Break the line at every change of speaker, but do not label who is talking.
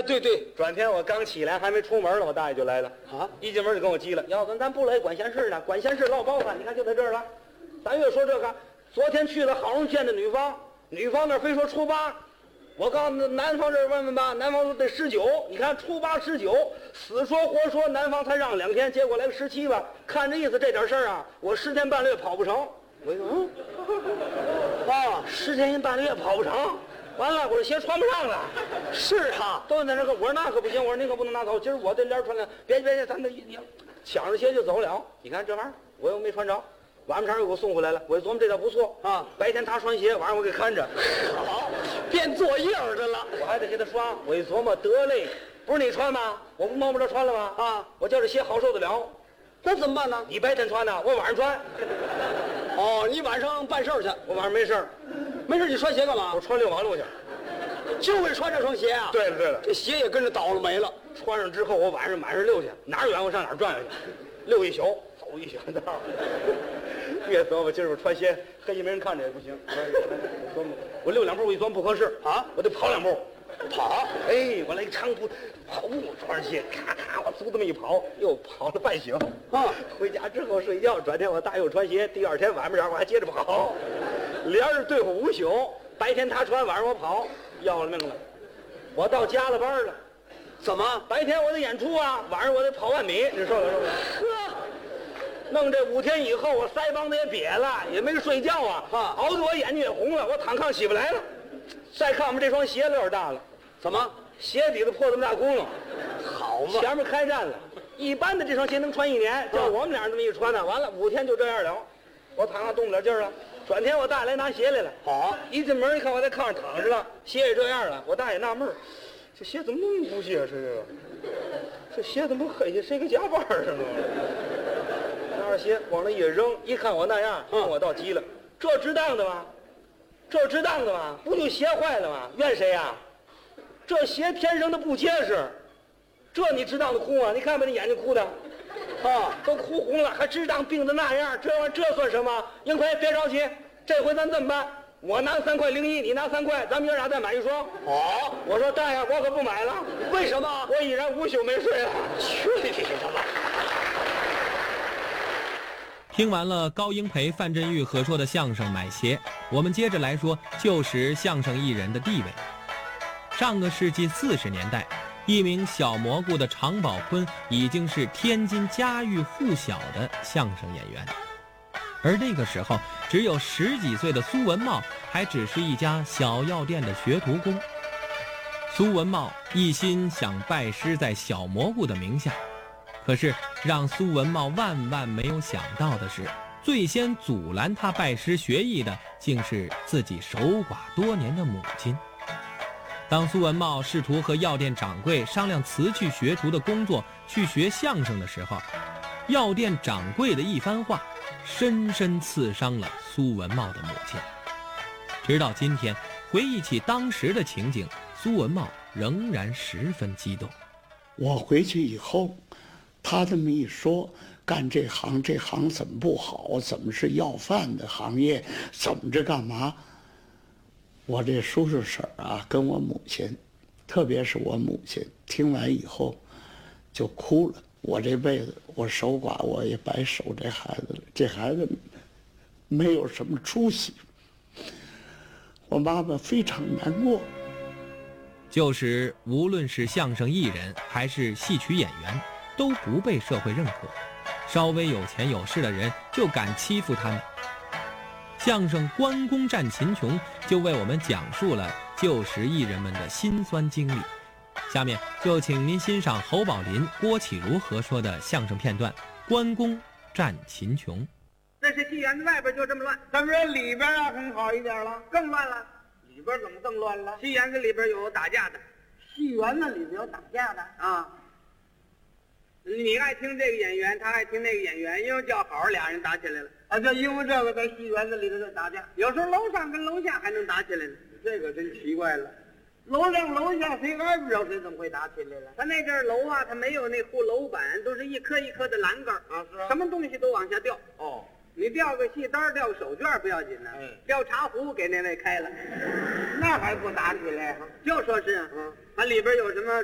对对，
转天我刚起来，还没出门呢，我大爷就来了
啊！
一进门就跟我急了，要不咱不来管闲事呢？管闲事唠包饭，你看就在这儿了。咱越说这个，昨天去了，好容易见的女方，女方那非说初8，我告诉男方这儿问问吧，男方说得19，你看初8、19，死说活说，男方才让2天，结果来个17吧。看这意思，这点事儿啊，我10天半个月跑不成。我一说，10天半个月跑不成。完了，我这鞋穿不上了。
是啊，
都在那个，我说那可不行，我说您可不能拿走，今儿我这帘穿了，别，咱们抢着鞋就走了。你看这玩意儿，我又没穿着，晚上又给我送回来了。我一琢磨这倒不错
啊，
白天他穿鞋，晚上我给看着，
好，变作业的了。
我还得给他刷。我一琢磨，得嘞，不是你穿吗？我不摸不着穿了吗？
啊，
我叫这鞋好受得了。
那怎么办呢？
你白天穿呢，我晚上穿。
哦，你晚上办事儿去，
我晚上没事儿，
没事你穿鞋干嘛？
我穿6马路去。
就为穿这双鞋啊？
对了，
这鞋也跟着倒了霉了。
穿上之后，我晚上满是溜去，哪儿远我上哪儿转悠去，溜一宿，走一宿道。越琢磨今儿我穿鞋，黑夜没人看着也不行。我溜2步，我一琢磨不合适
啊，
我得跑2步。
跑，
哎，我来一长步，跑步穿上鞋，咔咔，我足这么一跑，又跑了半宿。
啊，
回家之后睡觉，转天我大又穿鞋，第2天晚上点我还接着跑，连着对付5宿。白天他穿，晚上我跑，要了命了。我到加了班了，
怎么？
白天我得演出啊，晚上我得跑1万米，你受不了？弄这5天以后，我腮帮子也瘪了，也没睡觉啊，熬得我眼睛也红了，我躺炕起不来了。再看我们这双鞋有点大了，
怎么？
鞋底子破这么大窟窿，
好嘛，
前面开战了。一般的这双鞋能穿1年，叫我们俩这么一穿呢，完了5天就这样了。我躺上动不了劲儿了。转天我大爷来拿鞋来了，
好，
一进门一看我在炕上躺着了，鞋也这样了。我大爷纳闷儿，这鞋怎么那么不结实啊？这鞋怎么黑下？谁给夹板上了？拿着鞋往那一扔，一看我那样，我倒急了。这值当的吗？这值当的吗？不就鞋坏了吗？怨谁呀？这鞋天生的不结实，这你值当的哭啊？你看把你眼睛哭的。都哭红了，还值当病的那样，这算什么？英奎，别着急，这回咱这么办？我拿3块01，你拿3块，咱们爷俩再买一双。
好，
我说大爷，我可不买了。
为什么？
我已然5宿没睡了。
去你的吧！
听完了高英培、范振钰合说的相声《买鞋》，我们接着来说旧时相声艺人的地位。上个世纪40年代。一名小蘑菇的常宝坤已经是天津家喻户晓的相声演员，而那个时候只有10几岁的苏文茂还只是一家小药店的学徒工。苏文茂一心想拜师在小蘑菇的名下，可是让苏文茂万万没有想到的是，最先阻拦他拜师学艺的竟是自己守寡多年的母亲。当苏文茂试图和药店掌柜商量辞去学徒的工作去学相声的时候，药店掌柜的一番话深深刺伤了苏文茂的母亲。直到今天，回忆起当时的情景，苏文茂仍然十分激动。
我回去以后，他这么一说，干这行怎么不好，怎么是要饭的行业，怎么着干嘛，我这叔叔婶儿啊，跟我母亲，特别是我母亲，听完以后就哭了。我这辈子我守寡，我也白守这孩子了。这孩子没有什么出息，我妈妈非常难过。
旧时无论是相声艺人还是戏曲演员，都不被社会认可，稍微有钱有势的人就敢欺负他们。相声《关公战秦琼》就为我们讲述了旧时艺人们的辛酸经历。下面就请您欣赏侯宝林、郭启儒合说的相声片段《关公战秦琼》。
这是戏园子外边就这么乱，
咱们这里边啊很好一点了，
更乱了。
里边怎么更乱了？
戏园子里边有打架的，
戏园子里边有打架的
啊。你爱听这个演员，他爱听那个演员，因为叫好，俩人打起来了
啊！就因为这个，在戏园子里头就打架，
有时候楼上跟楼下还能打起来呢。
这个真奇怪了，楼上楼下谁挨不着谁，怎么会打起来了？
他那阵儿楼啊，他没有那护楼板，都是一颗一颗的栏杆
啊，是
什么东西都往下掉。
哦，
你掉个戏单，掉个手绢不要紧呢，掉茶壶给那位开了，
那还不打起来？
就说是，它里边有什么